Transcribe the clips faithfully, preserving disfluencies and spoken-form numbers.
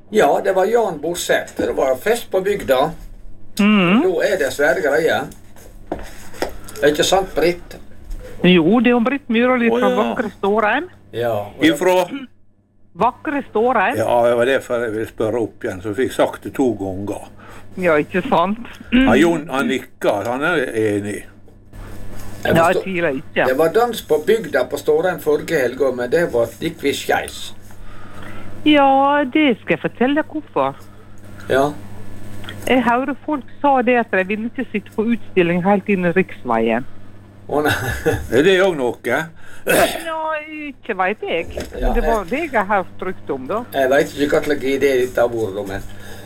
Ja, det var Jan Borseth. Det var fest på bygda. Mm. Nå er det svære greier. Er ikke sant, Britt? Jo, det er jo Britt Myroli Å, fra ja. Vakre Stårheim. Ja. Ifra? Vakre Stårheim? Ja, det var derfor jeg ville spørre opp igjen, så fikk sagt det to ganger. Ja, ikke sant? Ja, Jon, han nikker, han er enig. Jeg Ja, jeg forstår- tviler ikke. Det var dans på bygda på Stårheim forrige helg, men det var dikvis skeis. Ja, det skal jeg fortelle deg hvorfor. Ja. Jeg hører folk sa det at de ville ikke sitte på utstilling helt inn i riksveien. Å nei. Er det òg noe? Ja, ikke vet jeg. Ja, Det var jeg- det jeg har hørt rykte om, da. Jeg vet ikke hva slags idé dette har vært, men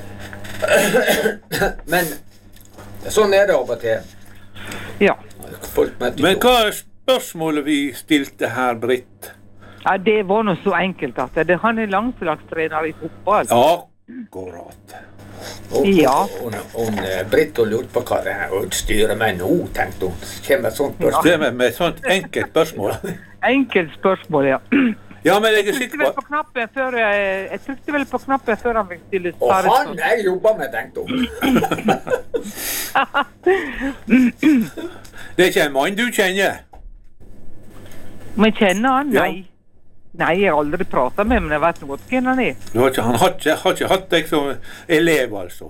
Men sånn er det av og til. Ja. Folk møter Men ikke opp. hva er spørsmålet vi stilte her, Britt? Ja, det var nå så enkelt at det, han er landslagstrener i fotball. Akkurat. Og- Ja. Hun, hun, eh, Britt og lurte på hva det her styrer med nå, tenkte hun. Kommer et sånt spørsmål. Det med, med et sånt enkelt spørsmål. Enkelt spørsmål, ja. Ja, men jeg er Jeg sikker trykte vel på på knappen før jeg, jeg trykte vel på knappen før han fikk stille Og han jeg jobber med, tenkte hun. Det er ikke en mann du kjenner. Men kjenner han? Ja. Nei. Nei, jeg har aldri pratet med ham, men jeg vet godt hvem han er. Du har ikke, han har ikke, har ikke hatt deg som elev, altså.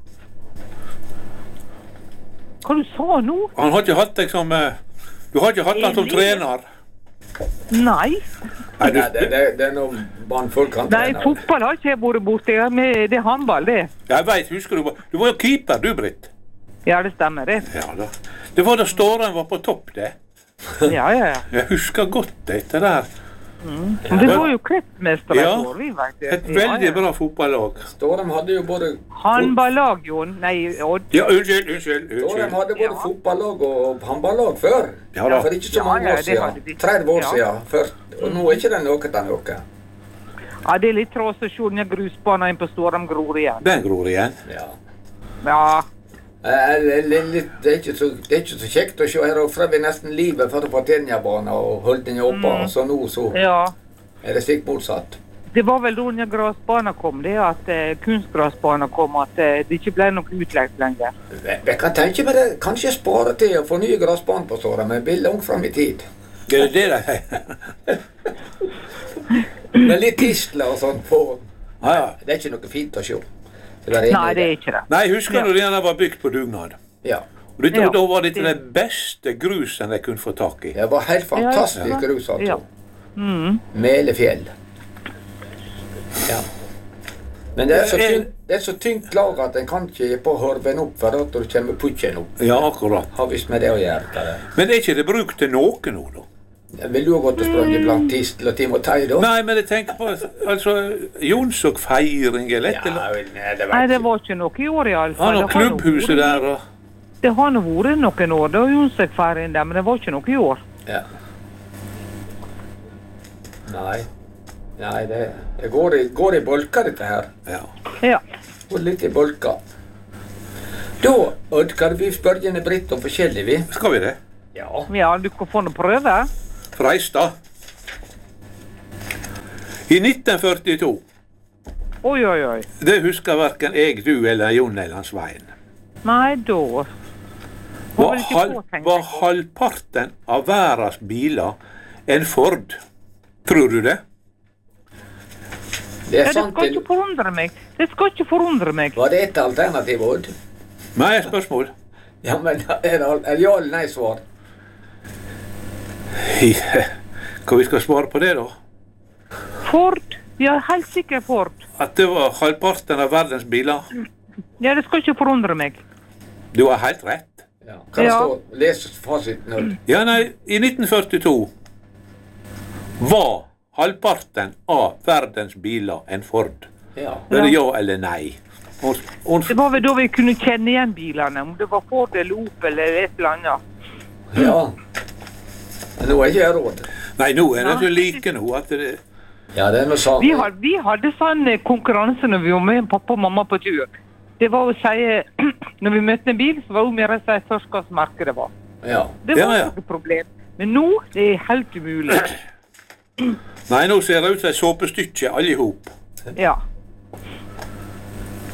Hva du sa nå? Han har ikke hatt deg som eh, Du har ikke hatt han som Elev? trener. Nei. Nei, du, Nei, det, det, det er noe mannfolk kan Nei, trene. fotball har ikke jeg vært borti. Det er håndball, det. jeg vet, husker du var- Du var jo keeper, du, Britt. Ja, det stemmer, det. Ja da. Det var da Stårheim var på topp, det. Ja, ja, ja. Jeg husker godt dette der. Men det var jo Kleppmester et Ja. år, vi vet det. Et veldig bra fotballag. Stårheim hadde jo både Håndballag, Jon. Nei, Odd. Ja, unnskyld, unnskyld. Stårheim unnskyld. hadde både Ja. fotballag og håndballag før. Ja da. For ikke så Ja, mange ja, år det siden. hadde de. tretti år Ja. siden. Først. Og nå er ikke det noe til noe. Ja, det er litt trås å se den grusbanen inn på Stårheim gror igjen. Den gror igjen. Ja. Ja, Eh, Det er, litt, det, er ikke så, det er ikke så kjekt å se. Her ofrer vi nesten livet for å få Tenjabanen og holde den oppe. Og så nå så ja. er det stikk motsatt. Det var vel da den grasbanen kom, det at eh, kunstgrasbanen kom, at eh, det ikke ble noe utleggt lenger. Jeg, jeg kan tenke meg det. Kanskje spare til å få nye gressbaner på Stårheim, men blir langt fram i tid. Er det det de sier? Med litt tisler og sånn på. Ja, ja. Det er ikke noe fint å se. Så det er Nei, det er ikke det. Nei, husker du når den var bygd på dugnad? Ja. Og dette, Ja. Da var dette den beste grusen de kunne få tak i. Det var helt fantastisk Ja. grus, altså. Ja. Mm. Melefjell. Ja. Men det er så tynt, det er så tynt lag at en kan ikke på horven opp for at det kommer putsjen opp. Ja, akkurat. Har visst med det å gjøre. Det. Men er ikke det bruk til noe nå, da? Jeg vil jo gått og sprunget blant Tistel og Timotei, da. Nei, men jeg tenker på altså, Jonsok-feiring eller et Ja, eller annet. nei, det Nei, vet det jeg. var ikke noe i år i alle Han fall. har Det har nå klubbhuset vært- der og Det har nå vært noen år, det var Jonsek-ferien der, men det var ikke noe i år. Ja. Nei. Nei, det, det går, i, går i bolker, dette her. ja. Ja. Går litt i bolker. Da, Odd, kan vi spørre henne Britt om forskjellig, vi? Skal vi det? Ja. Ja, du kan få noe prøve. Freistad. I nitten førtito, Oi, oi, oi. det husker hverken jeg, du eller Jon eller Svein, Nei, da var var, vel ikke halv, påtenkt. var halvparten av verdens biler en Ford. Tror du det? Det Ja, er det sant. skal ikke Det, forundre meg. Det skal ikke forundre meg. var det et alternativ, Odd? Nei, spørsmål. Ja, men er det er ja eller nei svar? Hva vi skal svare på det, da? Ford? Ja, helt sikkert Ford. At det var halvparten av verdens biler? Ja, det skal ikke forundre meg. Du har helt rett. Ja. Kan det Ja. stå? Les fasiten, Odd. Ja, nei, i nitten førtito var halvparten av verdens biler en Ford. Ja. Er det ja eller nei? Og, og, Det var vel da vi kunne kjenne igjen bilene, om det var Ford eller Opel eller et eller annet. Ja. Men nå er ikke jeg råd. nei, nå er det så like nå at det Ja, det er noe sånn. Vi, had, vi hadde sånn eh, konkurranse når vi var med pappa og mamma på tur. Det var å si, når vi møtte en bil, så var det mer å si først hva merke det var. Ja. Det var Ja, ja. ikke et problem. Men nå, det er helt umulig. Nei, nå ser det ut som et såpestykke alle i hop. Ja.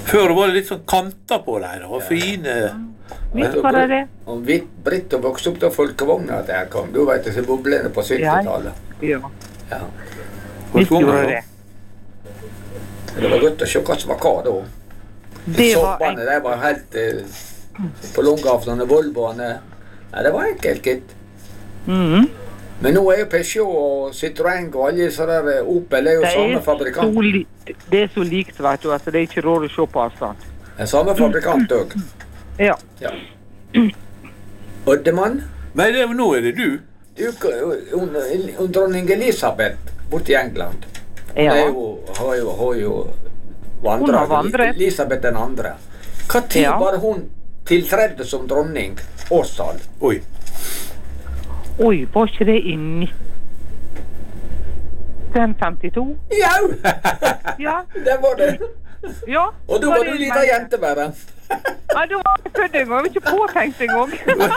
Før var det litt sånn kanter på deg, da, og fine. Visst var det det. Om Hvitt Britt og vokste opp da folkevogna der kom, du vet det, så boblene på syttitallet. Ja, Ja. visst gjorde det. Det var godt å se hva som var hva da. Det var Soppene, de var helt eh, på Longaften og Volvoene. Ja, det var enkelt, gitt. Mhm. Men nå er jo Peugeot og Citroën og alle disse der eh, Opel er jo Det samme er, så fabrikant. li det er så likt, vet du, altså det er ikke råd å se på avstand. Det er samme fabrikant òg. Ja. Ja. Oddemann, Nei, det, nå er det du. du, hun, hun dronning Elisabeth borte i England. Hun Ja. er jo, har jo, har jo vandret. Hun har vandret. Elisabeth den andre. Hva tid Ja. var hun tiltredde som dronning? Årstall? Oi. Oi, var ikke det i nitten femtito? Ja! Ja. Det var det. Ja. Og da var du lita jente bare. Ja, da var jeg født en gang. Jeg var ikke påtenkt en gang.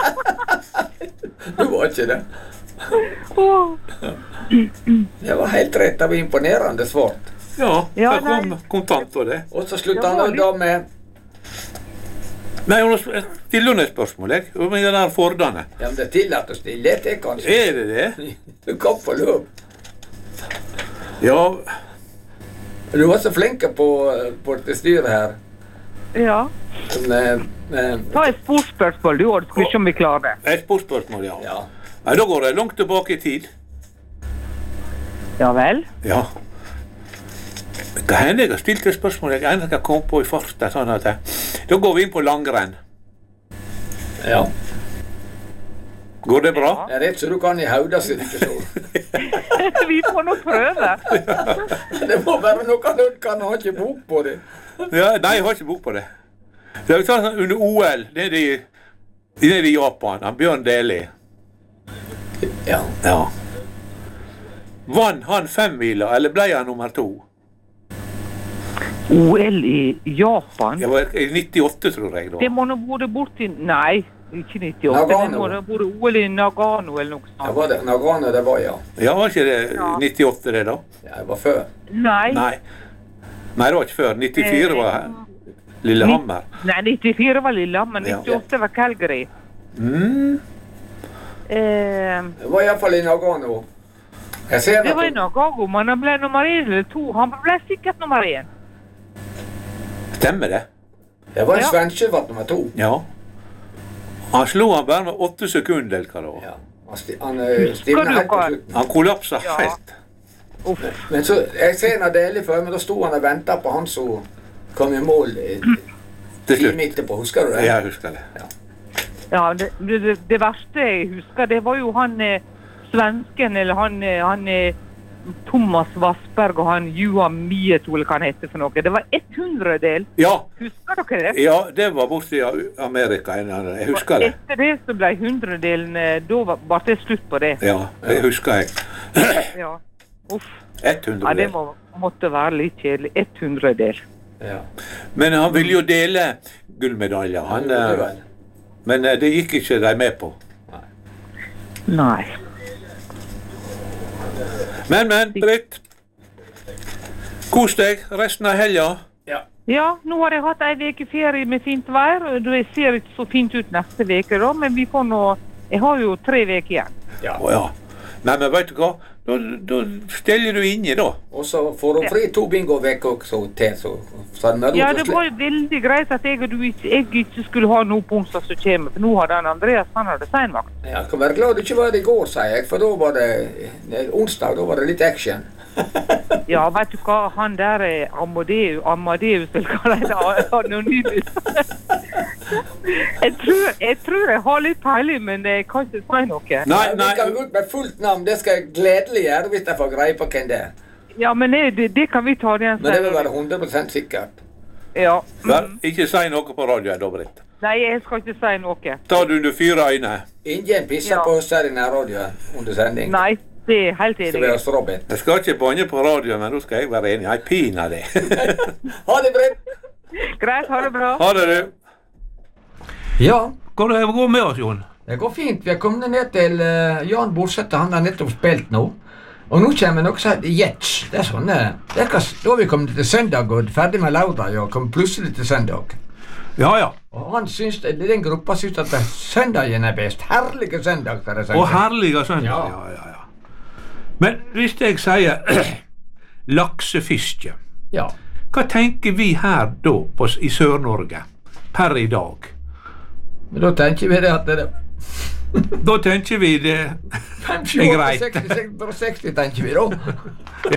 Du var ikke det. Åh. Det var helt rett. Det var imponerende svart. Ja, Ja, der kom nei. kontant på det. Og så slutta Det var han da med Nei, jeg stiller hun et spørsmål, jeg. Om de der Fordene. Ja, men det er tillatt å stille, det er kanskje. Er det det? Du kan få lov. Ja, Du var så flinke på, på det styret her. Ja. Med, med, Ta et sportsspørsmål, du, og du skal se om vi klarer det. et sportsspørsmål, ja. ja. Nei, da går jeg langt tilbake i tid. Ja vel? Ja. Det hender jeg har stilt et spørsmål jeg ennå kan komme på i farten, sånn at jeg... Da går vi inn på langrenn. ja. Går det bra? Det er rett så du kan i hodet, så det ikke så. Vi får nå prøve. Det må være noe du kan ha ikke bok på det. Ja, nei, jeg har ikke bok på det. Det er sånn under O L, nede i, nede i Japan, han Bjørn Deli. Ja. Ja. Vann han femmila, eller ble han nummer to? O L i Japan? Jeg var i nittiåtte, tror jeg da. Det må nå vært borti... Nei, ikke nittiåtte. Nagano. Det må nå vært O L i Nagano eller noe Det sånt. var det. Nagano, det var ja. Ja, var ikke det Ja. nittiåtte det da? Ja, det var før. Nei. Nei. Nei, det var ikke før. nittifire var Lillehammer. Nei, nittifire var Lillehammer, Ja. nittiåtte var Calgary. Mm. Eh, Det var iallfall i Nagano. Jeg ser det var i at Nagano, men han ble nummer én eller to. Han ble sikkert nummer én. Stemmer det? det var en Ja. svenske som var nummer to. Ja. Han slo han bare med åtte sekunder, eller hva det var. Ja. Han, sti, han eh, stivna Skal du helt på ha- slutten. Han kollapsa Ja. helt. Uff. Men så, jeg ser han deilig før, men da sto han og ventet på han som kom i mål eh, Til time slutt. etterpå. Husker du det? Jeg husker det. Ja, det, det, det verste jeg husker, det var jo han eh, svensken, eller han, eh, han eh, Thomas Vassberg og han Johan Mieto, eller hva han heter for noe. Det var ett hundredel. Ja, Husker dere det? ja, det var borte i Amerika. Jeg husker det. Etter det så ble hundredelen, eh, da var- ble det slutt på det. Ja, det husker jeg. Ja. Uff. ett Ja, hundre. det må, måtte være litt kjedelig. ett hundredel. Ja. Men han ville jo dele gullmedaljer. Han, Det eh, vel. men eh, det gikk ikke de med på. Nei. Men, men, Britt. Kos deg resten av helga. Ja. Ja, nå har jeg hatt ei uke ferie med fint vær. og Det ser ikke så fint ut neste uke, da, men vi får nå Jeg har jo tre uker igjen. Ja. Å ja. Nei, men vet du hva? Da, da stiller du inne, da. Og så får hun fri to bingo-veker også til, så, så den er Ja, lov det til å var slippe. jo veldig greit at jeg og du ikke, jeg ikke skulle ha noe på onsdag som kommer, for nå hadde han Andreas han hadde seinvakt. Ja, jeg kan være glad du ikke var det i går, sier jeg, for da var det, det onsdag, da var det litt action. Ja, vet du hva, han der er Amadeus, Amadeus eller hva det er, Anonymous. jeg, tror, jeg tror jeg har litt peiling, men jeg kan ikke si noe. Nei, Ja, vi kan gå nei. ut med fullt navn, det skal jeg gledelig gjøre hvis jeg får greie på hvem det er. Ja, men det, det kan vi ta igjen Men det vil senere. være hundre prosent sikkert. Ja. Vær, ikke si noe på radioen, da, Britt. Nei, jeg skal ikke si noe. Ta det under fire øyne. Ingen pisser Ja. på oss her i nærradioen under sending. Nei, det er helt Skal enig. være oss Robin. Jeg skal ikke banne på radioen, men da skal jeg være enig. Jeg piner det. Ha det, Britt! Greit, ha det bra. Ha det, du. Ja, Går det med oss, Jon? det går fint. Vi har kommet ned til uh, Jan Borsæter. Han har nettopp spilt nå. Og nå kommer noe som heter Jets. Det er sånn, det er hva, da har vi kommet til søndag og ferdig med lørdag og kommet plutselig til søndag. Ja, ja. Og han syns, den gruppa syns at søndagen er best. Herlige søndag, skal jeg si. Og herlige søndag, Ja. ja, ja, ja. Men hvis jeg sier laksefiske, Ja. hva tenker vi her da på, i Sør-Norge per i dag? Men da tenker vi det at det Da tenker vi det fem, er sju, åtte, greit. seksti, seksti, seksti tenker vi da.